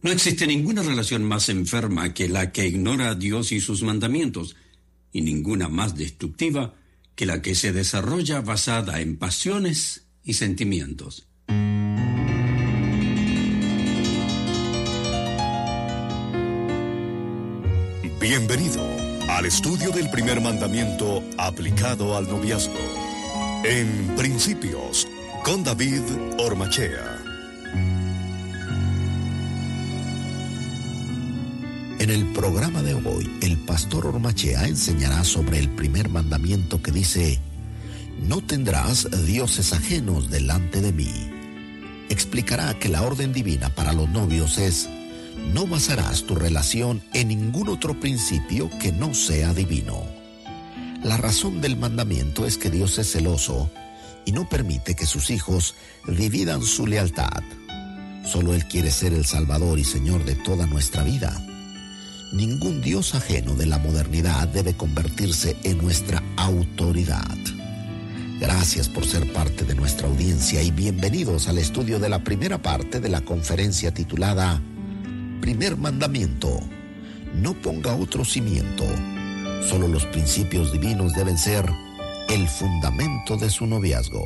No existe ninguna relación más enferma que la que ignora a Dios y sus mandamientos, y ninguna más destructiva que la que se desarrolla basada en pasiones y sentimientos. Bienvenido al estudio del primer mandamiento aplicado al noviazgo. En Principios, con David Ormachea. En el programa de hoy, el pastor Ormachea enseñará sobre el primer mandamiento que dice: no tendrás dioses ajenos delante de mí. Explicará que la orden divina para los novios es: no basarás tu relación en ningún otro principio que no sea divino. La razón del mandamiento es que Dios es celoso y no permite que sus hijos dividan su lealtad. Solo Él quiere ser el Salvador y Señor de toda nuestra vida. Ningún Dios ajeno de la modernidad debe convertirse en nuestra autoridad. Gracias por ser parte de nuestra audiencia y bienvenidos al estudio de la primera parte de la conferencia titulada Primer Mandamiento. No ponga otro cimiento. Solo los principios divinos deben ser el fundamento de su noviazgo.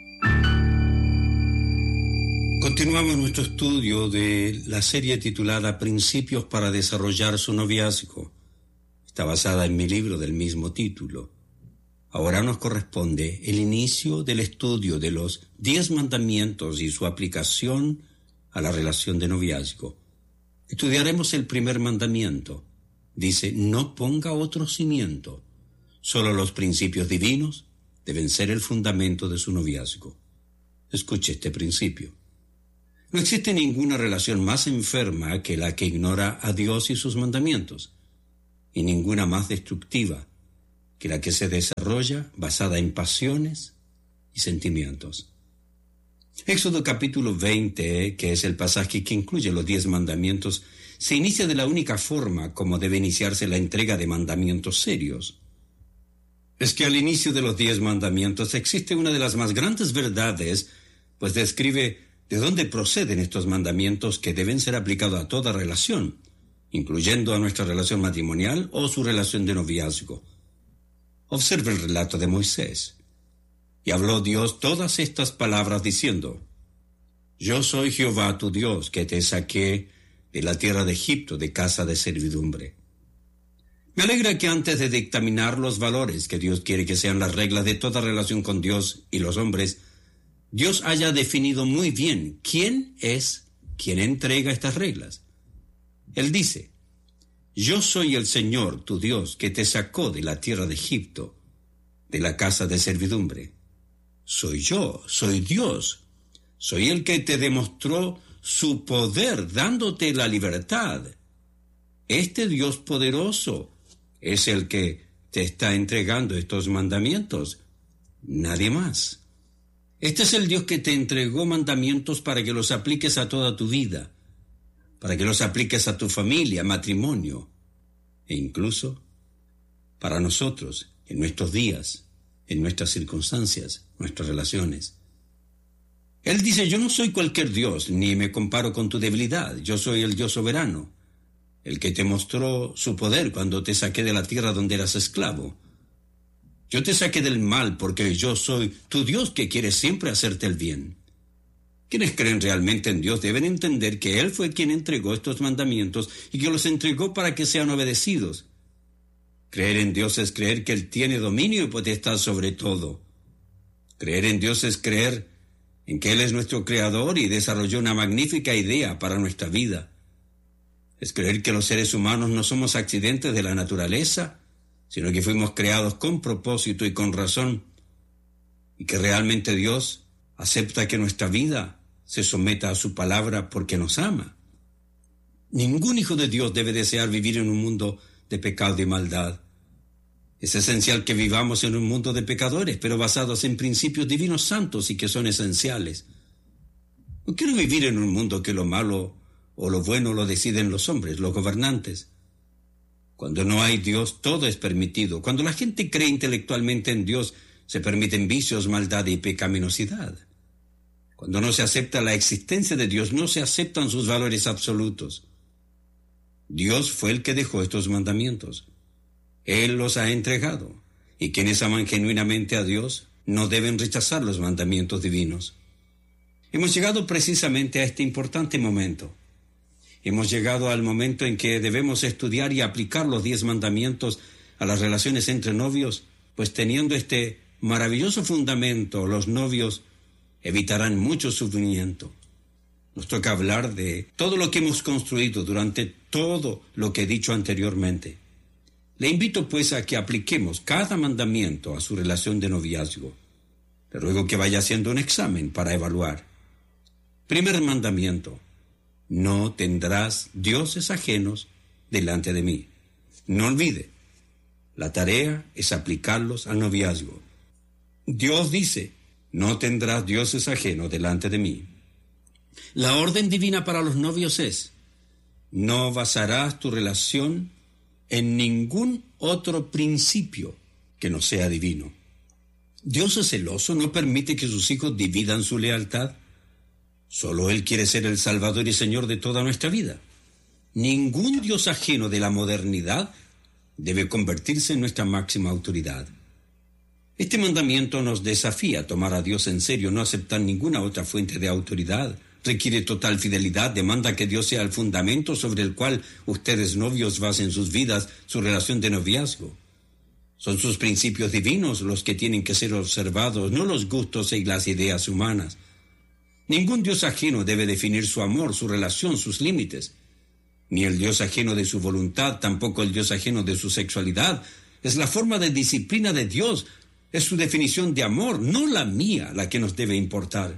Continuamos nuestro estudio de la serie titulada Principios para desarrollar su noviazgo. Está basada en mi libro del mismo título. Ahora nos corresponde el inicio del estudio de los 10 mandamientos y su aplicación a la relación de noviazgo. Estudiaremos el primer mandamiento. Dice: no ponga otro cimiento. Solo los principios divinos deben ser el fundamento de su noviazgo. Escuche este principio. No existe ninguna relación más enferma que la que ignora a Dios y sus mandamientos, y ninguna más destructiva que la que se desarrolla basada en pasiones y sentimientos. Éxodo capítulo 20, que es el pasaje que incluye los 10 mandamientos, se inicia de la única forma como debe iniciarse la entrega de mandamientos serios. Es que al inicio de los 10 mandamientos existe una de las más grandes verdades, pues describe de dónde proceden estos mandamientos que deben ser aplicados a toda relación, incluyendo a nuestra relación matrimonial o su relación de noviazgo. Observe el relato de Moisés. Y habló Dios todas estas palabras diciendo: yo soy Jehová tu Dios, que te saqué de la tierra de Egipto, de casa de servidumbre. Me alegra que antes de dictaminar los valores que Dios quiere que sean las reglas de toda relación con Dios y los hombres, Dios haya definido muy bien quién es quien entrega estas reglas. Él dice: yo soy el Señor tu Dios, que te sacó de la tierra de Egipto, de la casa de servidumbre. Soy yo, soy Dios. Soy el que te demostró su poder dándote la libertad. Este Dios poderoso es el que te está entregando estos mandamientos. Nadie más. Este es el Dios que te entregó mandamientos para que los apliques a toda tu vida, para que los apliques a tu familia, matrimonio, e incluso para nosotros en nuestros días, en nuestras circunstancias, nuestras relaciones. Él dice: yo no soy cualquier Dios, ni me comparo con tu debilidad. Yo soy el Dios soberano, el que te mostró su poder cuando te saqué de la tierra donde eras esclavo. Yo te saqué del mal porque yo soy tu Dios, que quiere siempre hacerte el bien. Quienes creen realmente en Dios deben entender que Él fue quien entregó estos mandamientos y que los entregó para que sean obedecidos. Creer en Dios es creer que Él tiene dominio y potestad sobre todo. Creer en Dios es creer en que Él es nuestro creador y desarrolló una magnífica idea para nuestra vida. Es creer que los seres humanos no somos accidentes de la naturaleza, sino que fuimos creados con propósito y con razón, y que realmente Dios acepta que nuestra vida se someta a su palabra porque nos ama. Ningún hijo de Dios debe desear vivir en un mundo de pecado y maldad. Es esencial que vivamos en un mundo de pecadores, pero basados en principios divinos santos y que son esenciales. No quiero vivir en un mundo que lo malo o lo bueno lo deciden los hombres, los gobernantes. Cuando no hay Dios, todo es permitido. Cuando la gente cree intelectualmente en Dios, se permiten vicios, maldad y pecaminosidad. Cuando no se acepta la existencia de Dios, no se aceptan sus valores absolutos. Dios fue el que dejó estos mandamientos. Él los ha entregado, y quienes aman genuinamente a Dios no deben rechazar los mandamientos divinos. Hemos llegado precisamente a este importante momento. Hemos llegado al momento en que debemos estudiar y aplicar los 10 mandamientos a las relaciones entre novios, pues teniendo este maravilloso fundamento, los novios evitarán mucho sufrimiento. Nos toca hablar de todo lo que hemos construido durante todo lo que he dicho anteriormente. Le invito pues a que apliquemos cada mandamiento a su relación de noviazgo. Le ruego que vaya haciendo un examen para evaluar. Primer mandamiento: no tendrás dioses ajenos delante de mí. No olvide, la tarea es aplicarlos al noviazgo. Dios dice: no tendrás dioses ajenos delante de mí. La orden divina para los novios es: no basarás tu relación en ningún otro principio que no sea divino. Dios es celoso, no permite que sus hijos dividan su lealtad. Solo Él quiere ser el Salvador y Señor de toda nuestra vida. Ningún Dios ajeno de la modernidad debe convertirse en nuestra máxima autoridad. Este mandamiento nos desafía a tomar a Dios en serio, no aceptar ninguna otra fuente de autoridad. Requiere total fidelidad, demanda que Dios sea el fundamento sobre el cual ustedes novios basen sus vidas, su relación de noviazgo. Son sus principios divinos los que tienen que ser observados, no los gustos y las ideas humanas. Ningún Dios ajeno debe definir su amor, su relación, sus límites. Ni el Dios ajeno de su voluntad, tampoco el Dios ajeno de su sexualidad. Es la forma de disciplina de Dios, es su definición de amor, no la mía, la que nos debe importar.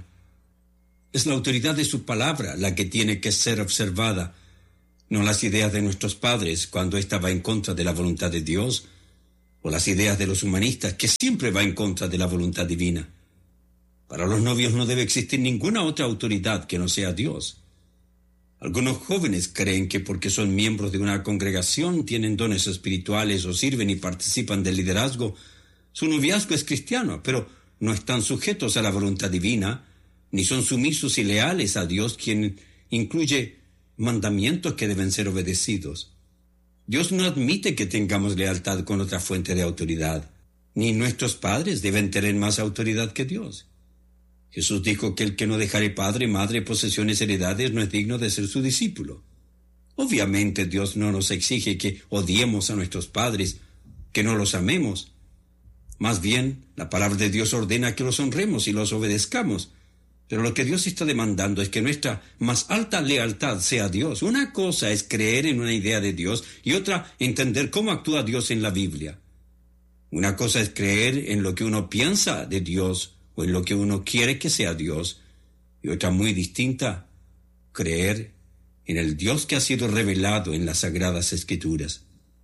Es la autoridad de su palabra la que tiene que ser observada, no las ideas de nuestros padres cuando ésta va en contra de la voluntad de Dios, o las ideas de los humanistas que siempre va en contra de la voluntad divina. Para los novios no debe existir ninguna otra autoridad que no sea Dios. Algunos jóvenes creen que porque son miembros de una congregación, tienen dones espirituales o sirven y participan del liderazgo, su noviazgo es cristiano, pero no están sujetos a la voluntad divina, ni son sumisos y leales a Dios, quien incluye mandamientos que deben ser obedecidos. Dios no admite que tengamos lealtad con otra fuente de autoridad, ni nuestros padres deben tener más autoridad que Dios. Jesús dijo que el que no dejare padre, madre, posesiones, heredades, no es digno de ser su discípulo. Obviamente Dios no nos exige que odiemos a nuestros padres, que no los amemos. Más bien, la palabra de Dios ordena que los honremos y los obedezcamos. Pero lo que Dios está demandando es que nuestra más alta lealtad sea a Dios. Una cosa es creer en una idea de Dios y otra entender cómo actúa Dios en la Biblia. Una cosa es creer en lo que uno piensa de Dios o en lo que uno quiere que sea Dios, y otra muy distinta, creer en el Dios que ha sido revelado en las Sagradas Escrituras.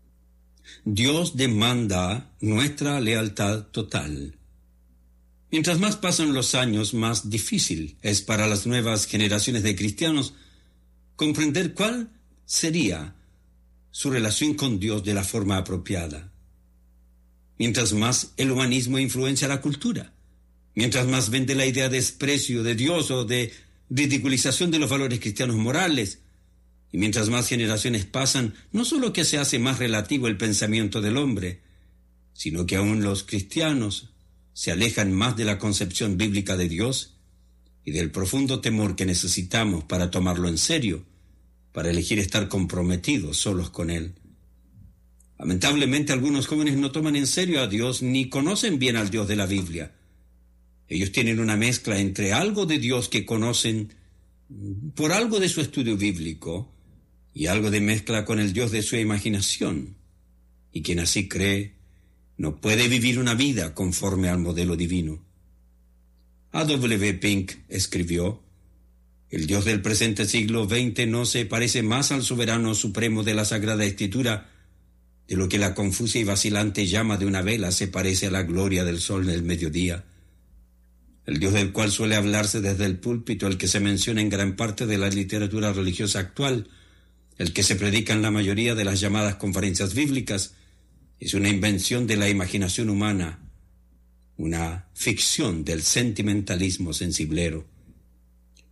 Dios demanda nuestra lealtad total. Mientras más pasan los años, más difícil es para las nuevas generaciones de cristianos comprender cuál sería su relación con Dios de la forma apropiada. Mientras más el humanismo influencia la cultura, mientras más vende la idea de desprecio de Dios o de ridiculización de los valores cristianos morales, y mientras más generaciones pasan, no solo que se hace más relativo el pensamiento del hombre, sino que aún los cristianos se alejan más de la concepción bíblica de Dios y del profundo temor que necesitamos para tomarlo en serio, para elegir estar comprometidos solos con Él. Lamentablemente algunos jóvenes no toman en serio a Dios ni conocen bien al Dios de la Biblia. Ellos tienen una mezcla entre algo de Dios que conocen por algo de su estudio bíblico y algo de mezcla con el Dios de su imaginación. Y quien así cree no puede vivir una vida conforme al modelo divino. A.W. Pink escribió: el Dios del presente siglo XX no se parece más al soberano supremo de la Sagrada Escritura de lo que la confusa y vacilante llama de una vela se parece a la gloria del sol del mediodía. El Dios del cual suele hablarse desde el púlpito, el que se menciona en gran parte de la literatura religiosa actual, el que se predica en la mayoría de las llamadas conferencias bíblicas, es una invención de la imaginación humana, una ficción del sentimentalismo sensiblero.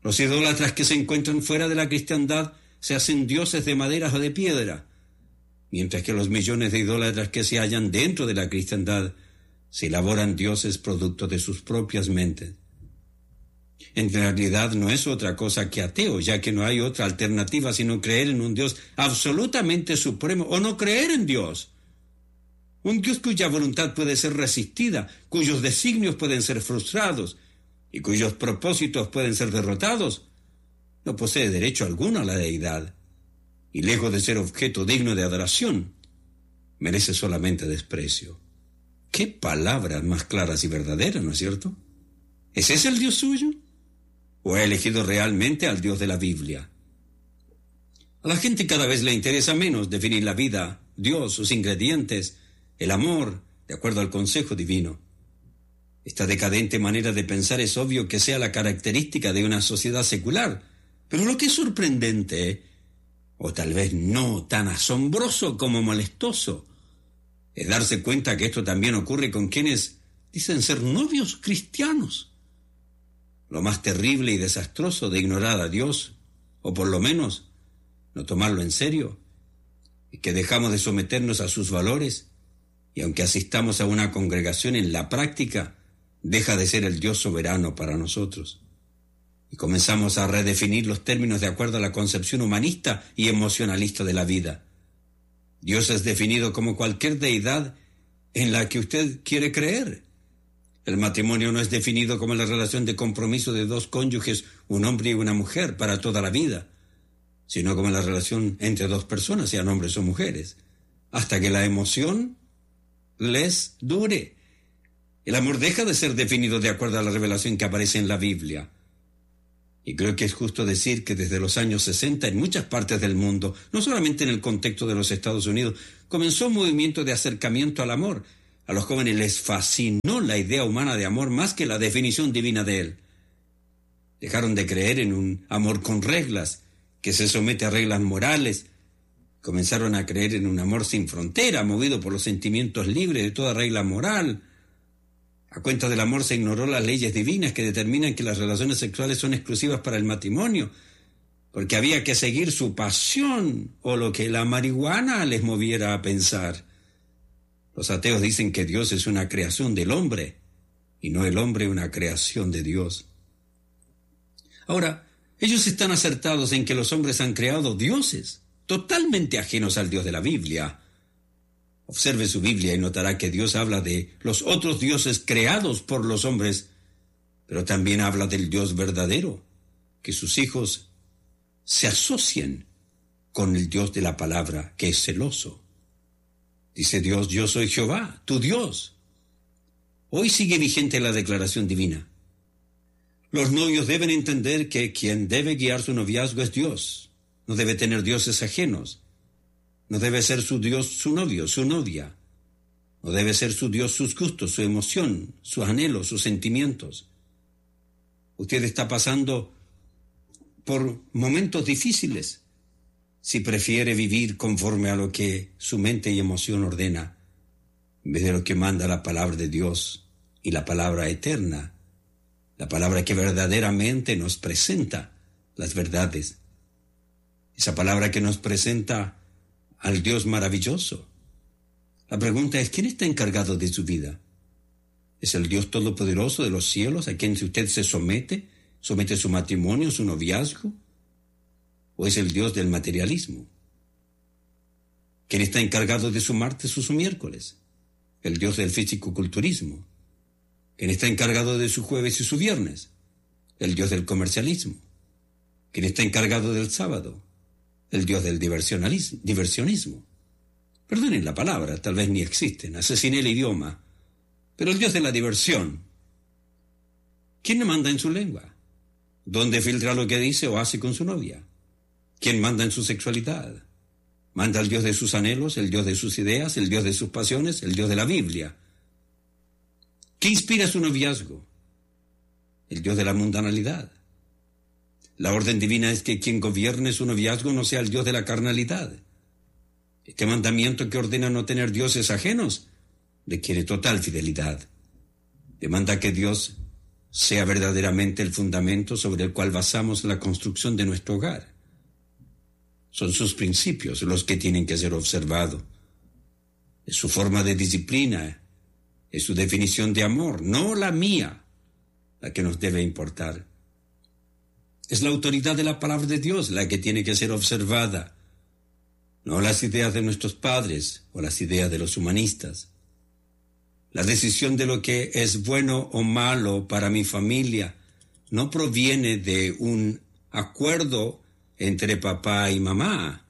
Los idólatras que se encuentran fuera de la cristiandad se hacen dioses de madera o de piedra, mientras que los millones de idólatras que se hallan dentro de la cristiandad se elaboran dioses producto de sus propias mentes. En realidad no es otra cosa que ateo, ya que no hay otra alternativa sino creer en un Dios absolutamente supremo o no creer en Dios. Un Dios cuya voluntad puede ser resistida, cuyos designios pueden ser frustrados y cuyos propósitos pueden ser derrotados, no posee derecho alguno a la deidad, y lejos de ser objeto digno de adoración, merece solamente desprecio. ¡Qué palabras más claras y verdaderas!, ¿no es cierto? ¿Es ese el Dios suyo? ¿O ha elegido realmente al Dios de la Biblia? A la gente cada vez le interesa menos definir la vida, Dios, sus ingredientes, el amor, de acuerdo al consejo divino. Esta decadente manera de pensar es obvio que sea la característica de una sociedad secular, pero lo que es sorprendente, o tal vez no tan asombroso como molestoso, es darse cuenta que esto también ocurre con quienes dicen ser novios cristianos. Lo más terrible y desastroso de ignorar a Dios, o por lo menos no tomarlo en serio, es que dejamos de someternos a sus valores, y aunque asistamos a una congregación, en la práctica deja de ser el Dios soberano para nosotros. Y comenzamos a redefinir los términos de acuerdo a la concepción humanista y emocionalista de la vida. Dios es definido como cualquier deidad en la que usted quiere creer. El matrimonio no es definido como la relación de compromiso de dos cónyuges, un hombre y una mujer, para toda la vida, sino como la relación entre dos personas, sean hombres o mujeres, hasta que la emoción les dure. El amor deja de ser definido de acuerdo a la revelación que aparece en la Biblia. Y creo que es justo decir que desde los años 60 en muchas partes del mundo, no solamente en el contexto de los Estados Unidos, comenzó un movimiento de acercamiento al amor. A los jóvenes les fascinó la idea humana de amor más que la definición divina de él. Dejaron de creer en un amor con reglas, que se somete a reglas morales. Comenzaron a creer en un amor sin frontera, movido por los sentimientos libres de toda regla moral. A cuenta del amor se ignoró las leyes divinas que determinan que las relaciones sexuales son exclusivas para el matrimonio, porque había que seguir su pasión o lo que la marihuana les moviera a pensar. Los ateos dicen que Dios es una creación del hombre y no el hombre una creación de Dios. Ahora, ellos están acertados en que los hombres han creado dioses totalmente ajenos al Dios de la Biblia. Observe su Biblia y notará que Dios habla de los otros dioses creados por los hombres, pero también habla del Dios verdadero, que sus hijos se asocien con el Dios de la palabra, que es celoso. Dice Dios: yo soy Jehová, tu Dios. Hoy sigue vigente la declaración divina. Los novios deben entender que quien debe guiar su noviazgo es Dios. No debe tener dioses ajenos. No debe ser su Dios su novio, su novia. No debe ser su Dios sus gustos, su emoción, sus anhelos, sus sentimientos. Usted está pasando por momentos difíciles. Si prefiere vivir conforme a lo que su mente y emoción ordena, en vez de lo que manda la palabra de Dios y la palabra eterna, la palabra que verdaderamente nos presenta las verdades. Esa palabra que nos presenta al Dios maravilloso. La pregunta es: ¿quién está encargado de su vida? ¿Es el Dios todopoderoso de los cielos a quien usted se somete su matrimonio, su noviazgo? ¿O es el Dios del materialismo? ¿Quién está encargado de su martes o su miércoles? ¿El Dios del fisicoculturismo? ¿Quién está encargado de su jueves y su viernes? El Dios del comercialismo. ¿Quién está encargado del sábado? El Dios del diversionismo. Perdonen la palabra, tal vez ni existen, asesiné el idioma, pero el Dios de la diversión. ¿Quién le manda en su lengua? ¿Dónde filtra lo que dice o hace con su novia? ¿Quién manda en su sexualidad? ¿Manda el Dios de sus anhelos, el Dios de sus ideas, el Dios de sus pasiones, el Dios de la Biblia? ¿Qué inspira su noviazgo? El Dios de la mundanalidad. La orden divina es que quien gobierne su noviazgo no sea el Dios de la carnalidad. Este mandamiento, que ordena no tener dioses ajenos, requiere total fidelidad. Demanda que Dios sea verdaderamente el fundamento sobre el cual basamos la construcción de nuestro hogar. Son sus principios los que tienen que ser observados. Es su forma de disciplina, es su definición de amor, no la mía, la que nos debe importar. Es la autoridad de la palabra de Dios la que tiene que ser observada, no las ideas de nuestros padres o las ideas de los humanistas. La decisión de lo que es bueno o malo para mi familia no proviene de un acuerdo entre papá y mamá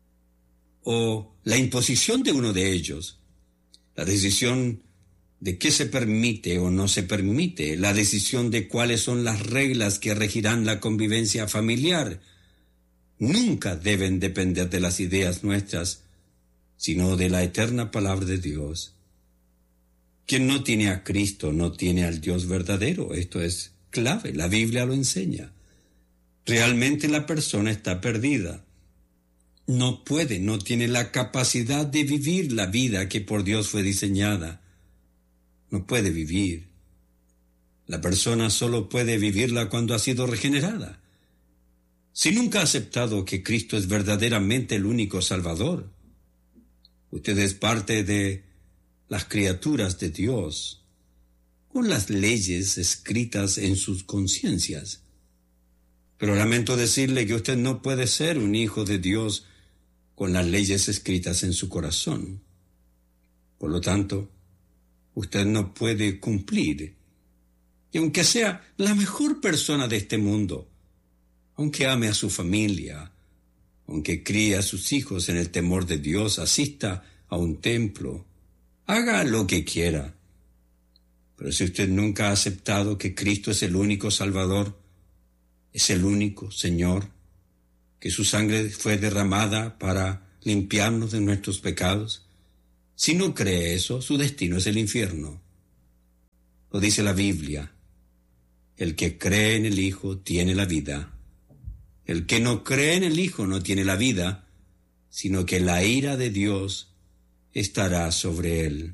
o la imposición de uno de ellos. La decisión de qué se permite o no se permite, la decisión de cuáles son las reglas que regirán la convivencia familiar, nunca deben depender de las ideas nuestras, sino de la eterna palabra de Dios. Quien no tiene a Cristo no tiene al Dios verdadero. Esto es clave, la Biblia lo enseña. Realmente la persona está perdida. No puede, no tiene la capacidad de vivir la vida que por Dios fue diseñada. No puede vivir. La persona solo puede vivirla cuando ha sido regenerada. Si nunca ha aceptado que Cristo es verdaderamente el único Salvador, usted es parte de las criaturas de Dios, con las leyes escritas en sus conciencias. Pero lamento decirle que usted no puede ser un hijo de Dios con las leyes escritas en su corazón. Por lo tanto, usted no puede cumplir. Y aunque sea la mejor persona de este mundo, aunque ame a su familia, aunque críe a sus hijos en el temor de Dios, asista a un templo, haga lo que quiera. Pero si usted nunca ha aceptado que Cristo es el único Salvador, es el único Señor, que su sangre fue derramada para limpiarnos de nuestros pecados, si no cree eso, su destino es el infierno. Lo dice la Biblia. El que cree en el Hijo tiene la vida. El que no cree en el Hijo no tiene la vida, sino que la ira de Dios estará sobre él.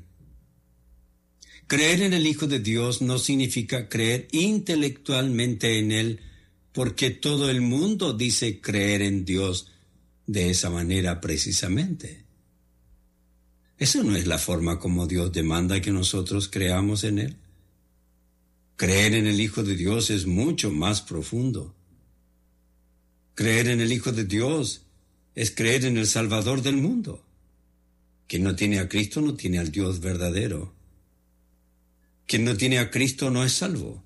Creer en el Hijo de Dios no significa creer intelectualmente en Él, porque todo el mundo dice creer en Dios de esa manera precisamente. Esa no es la forma como Dios demanda que nosotros creamos en Él. Creer en el Hijo de Dios es mucho más profundo. Creer en el Hijo de Dios es creer en el Salvador del mundo. Quien no tiene a Cristo no tiene al Dios verdadero. Quien no tiene a Cristo no es salvo.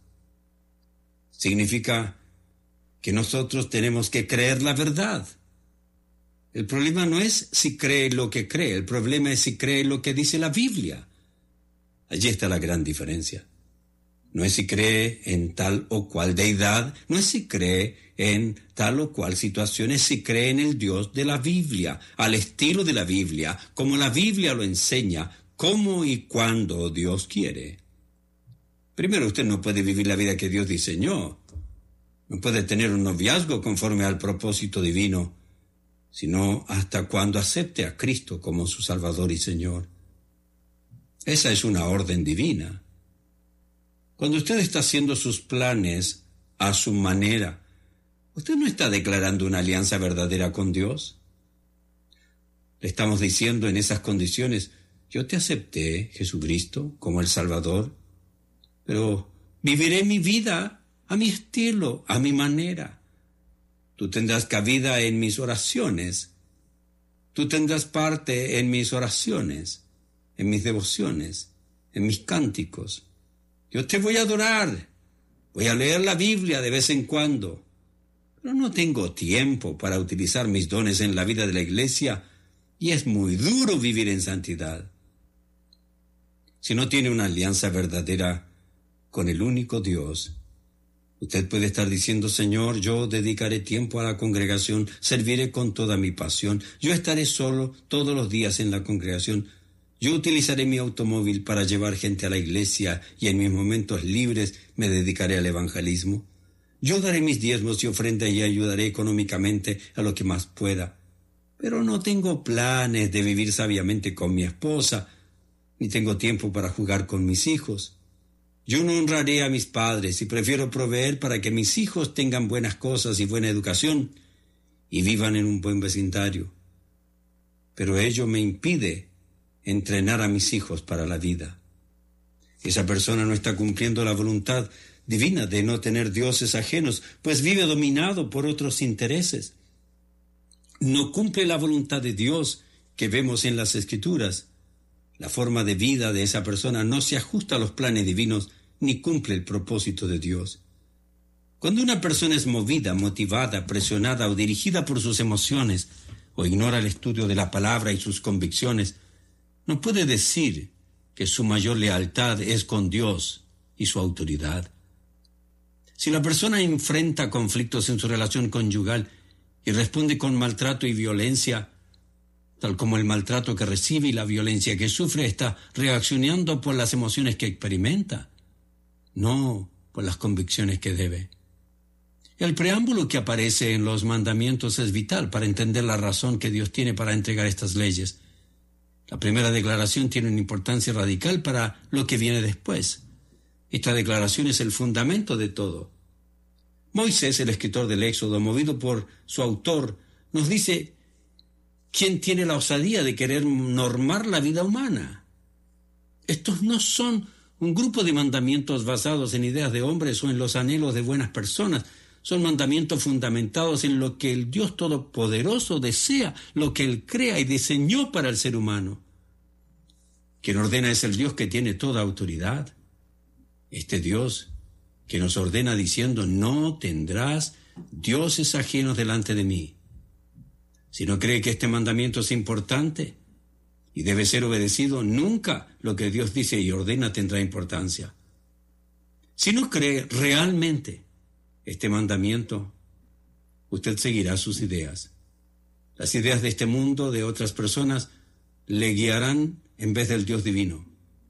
Significa que nosotros tenemos que creer la verdad. El problema no es si cree lo que cree, el problema es si cree lo que dice la Biblia. Allí está la gran diferencia. No es si cree en tal o cual deidad, no es si cree en tal o cual situación, es si cree en el Dios de la Biblia, al estilo de la Biblia, como la Biblia lo enseña, cómo y cuándo Dios quiere. Primero, usted no puede vivir la vida que Dios diseñó. No puede tener un noviazgo conforme al propósito divino, sino hasta cuando acepte a Cristo como su Salvador y Señor. Esa es una orden divina. Cuando usted está haciendo sus planes a su manera, ¿usted no está declarando una alianza verdadera con Dios? Le estamos diciendo en esas condiciones, yo te acepté, Jesucristo, como el Salvador, pero viviré mi vida a mi estilo, a mi manera. Tú tendrás cabida en mis oraciones. Tú tendrás parte en mis oraciones, en mis devociones, en mis cánticos. Yo te voy a adorar. Voy a leer la Biblia de vez en cuando. Pero no tengo tiempo para utilizar mis dones en la vida de la iglesia y es muy duro vivir en santidad. Si no tiene una alianza verdadera con el único Dios, usted puede estar diciendo, Señor, yo dedicaré tiempo a la congregación, serviré con toda mi pasión, yo estaré solo todos los días en la congregación, yo utilizaré mi automóvil para llevar gente a la iglesia y en mis momentos libres me dedicaré al evangelismo. Yo daré mis diezmos y ofrenda y ayudaré económicamente a lo que más pueda. Pero no tengo planes de vivir sabiamente con mi esposa, ni tengo tiempo para jugar con mis hijos. Yo no honraré a mis padres y prefiero proveer para que mis hijos tengan buenas cosas y buena educación y vivan en un buen vecindario. Pero ello me impide entrenar a mis hijos para la vida. Esa persona no está cumpliendo la voluntad divina de no tener dioses ajenos, pues vive dominado por otros intereses. No cumple la voluntad de Dios que vemos en las Escrituras. La forma de vida de esa persona no se ajusta a los planes divinos ni cumple el propósito de Dios. Cuando una persona es movida, motivada, presionada o dirigida por sus emociones o ignora el estudio de la palabra y sus convicciones, no puede decir que su mayor lealtad es con Dios y su autoridad. Si la persona enfrenta conflictos en su relación conyugal y responde con maltrato y violencia, tal como el maltrato que recibe y la violencia que sufre, está reaccionando por las emociones que experimenta, no por las convicciones que debe. El preámbulo que aparece en los mandamientos es vital para entender la razón que Dios tiene para entregar estas leyes. La primera declaración tiene una importancia radical para lo que viene después. Esta declaración es el fundamento de todo. Moisés, el escritor del Éxodo, movido por su autor, nos dice: ¿quién tiene la osadía de querer normar la vida humana? Estos no son un grupo de mandamientos basados en ideas de hombres o en los anhelos de buenas personas. Son mandamientos fundamentados en lo que el Dios Todopoderoso desea, lo que Él crea y diseñó para el ser humano. Quien ordena es el Dios que tiene toda autoridad. Este Dios que nos ordena diciendo: no tendrás dioses ajenos delante de mí. Si no cree que este mandamiento es importante y debe ser obedecido, nunca lo que Dios dice y ordena tendrá importancia. Si no cree realmente este mandamiento, usted seguirá sus ideas. Las ideas de este mundo, de otras personas, le guiarán en vez del Dios divino.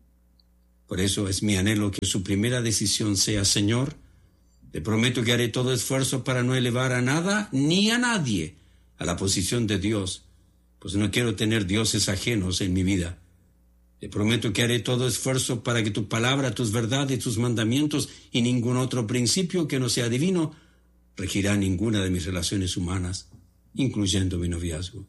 Por eso es mi anhelo que su primera decisión sea: Señor, te prometo que haré todo esfuerzo para no elevar a nada ni a nadie a la posición de Dios, pues no quiero tener dioses ajenos en mi vida. Te prometo que haré todo esfuerzo para que tu palabra, tus verdades, tus mandamientos y ningún otro principio que no sea divino regirá ninguna de mis relaciones humanas, incluyendo mi noviazgo.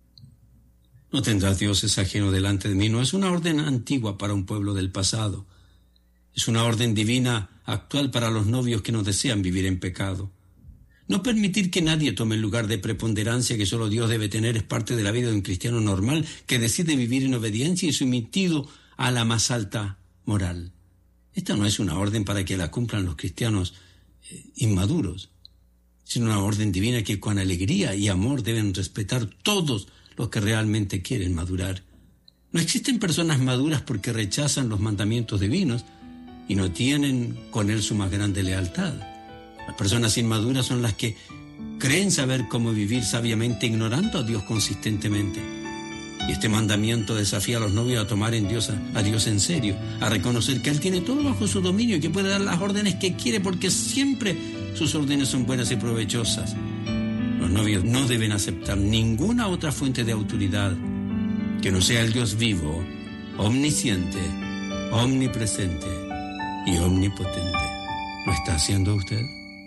No tendrás dioses ajenos delante de mí. No es una orden antigua para un pueblo del pasado. Es una orden divina actual para los novios que no desean vivir en pecado. No permitir que nadie tome el lugar de preponderancia que solo Dios debe tener es parte de la vida de un cristiano normal que decide vivir en obediencia y sometido a la más alta moral. Esta no es una orden para que la cumplan los cristianos inmaduros, sino una orden divina que con alegría y amor deben respetar todos los que realmente quieren madurar. No existen personas maduras porque rechazan los mandamientos divinos y no tienen con él su más grande lealtad. Las personas inmaduras son las que creen saber cómo vivir sabiamente ignorando a Dios consistentemente. Y este mandamiento desafía a los novios a tomar a Dios en serio, a reconocer que Él tiene todo bajo su dominio y que puede dar las órdenes que quiere porque siempre sus órdenes son buenas y provechosas. Los novios no deben aceptar ninguna otra fuente de autoridad que no sea el Dios vivo, omnisciente, omnipresente y omnipotente. ¿Lo está haciendo usted?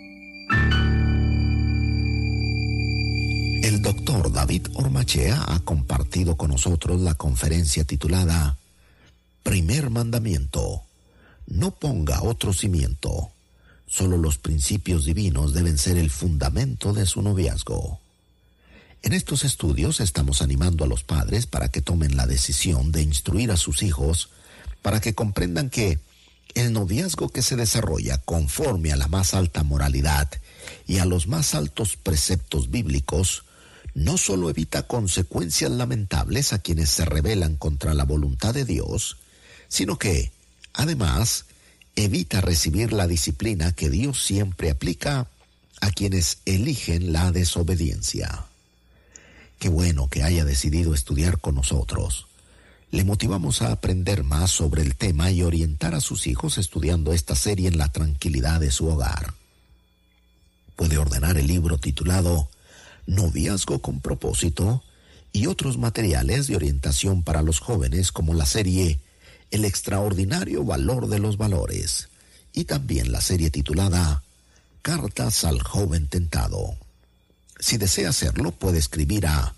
El doctor David Ormachea ha compartido con nosotros la conferencia titulada Primer Mandamiento: no ponga otro cimiento. Solo los principios divinos deben ser el fundamento de su noviazgo. En estos estudios estamos animando a los padres para que tomen la decisión de instruir a sus hijos para que comprendan que el noviazgo que se desarrolla conforme a la más alta moralidad y a los más altos preceptos bíblicos no solo evita consecuencias lamentables a quienes se rebelan contra la voluntad de Dios, sino que, además, evita recibir la disciplina que Dios siempre aplica a quienes eligen la desobediencia. Qué bueno que haya decidido estudiar con nosotros. Le motivamos a aprender más sobre el tema y orientar a sus hijos estudiando esta serie en la tranquilidad de su hogar. Puede ordenar el libro titulado Noviazgo con propósito y otros materiales de orientación para los jóvenes como la serie El extraordinario valor de los valores, y también la serie titulada Cartas al Joven Tentado. Si desea hacerlo, puede escribir a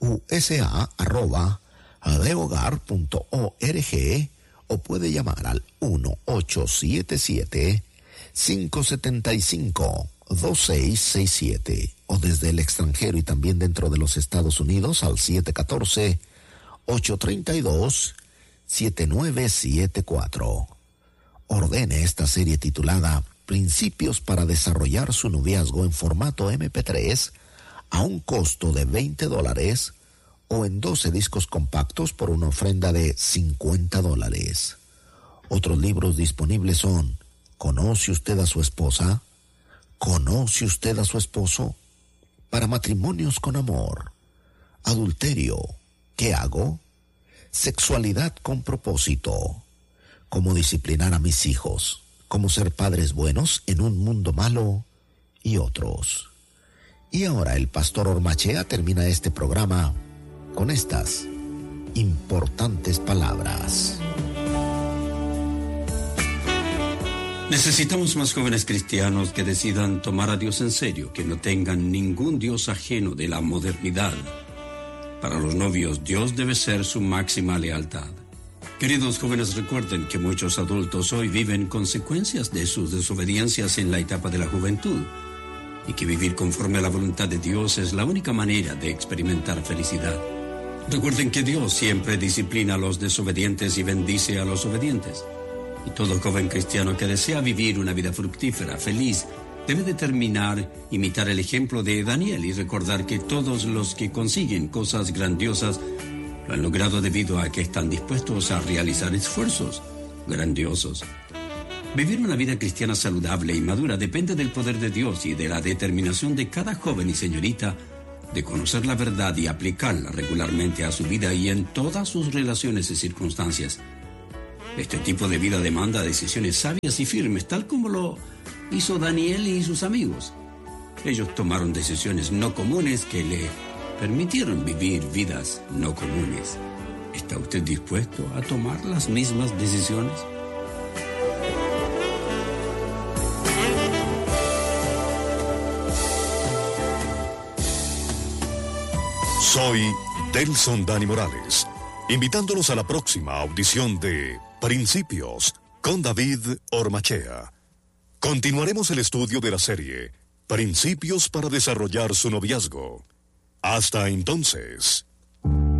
usa@dehogar.org o puede llamar al 1-877-575-2667 o desde el extranjero y también dentro de los Estados Unidos al 714-832-7974. Ordene esta serie titulada Principios para desarrollar su noviazgo en formato MP3 a un costo de $20 o en 12 discos compactos por una ofrenda de $50. Otros libros disponibles son ¿Conoce usted a su esposa? ¿Conoce usted a su esposo? Para matrimonios con amor. Adulterio. ¿Qué hago? Sexualidad con propósito. Cómo disciplinar a mis hijos. Cómo ser padres buenos en un mundo malo y otros. Y ahora el pastor Ormachea termina este programa con estas importantes palabras. Necesitamos más jóvenes cristianos que decidan tomar a Dios en serio, que no tengan ningún Dios ajeno de la modernidad. Para los novios, Dios debe ser su máxima lealtad. Queridos jóvenes, recuerden que muchos adultos hoy viven consecuencias de sus desobediencias en la etapa de la juventud y que vivir conforme a la voluntad de Dios es la única manera de experimentar felicidad. Recuerden que Dios siempre disciplina a los desobedientes y bendice a los obedientes. Y todo joven cristiano que desea vivir una vida fructífera, feliz, debe determinar imitar el ejemplo de Daniel y recordar que todos los que consiguen cosas grandiosas lo han logrado debido a que están dispuestos a realizar esfuerzos grandiosos. Vivir una vida cristiana saludable y madura depende del poder de Dios y de la determinación de cada joven y señorita de conocer la verdad y aplicarla regularmente a su vida y en todas sus relaciones y circunstancias. Este tipo de vida demanda decisiones sabias y firmes, tal como lo hizo Daniel y sus amigos. Ellos tomaron decisiones no comunes que le permitieron vivir vidas no comunes. ¿Está usted dispuesto a tomar las mismas decisiones? Soy Delson Dani Morales, invitándolos a la próxima audición de Principios con David Ormachea. Continuaremos el estudio de la serie Principios para desarrollar su noviazgo. Hasta entonces.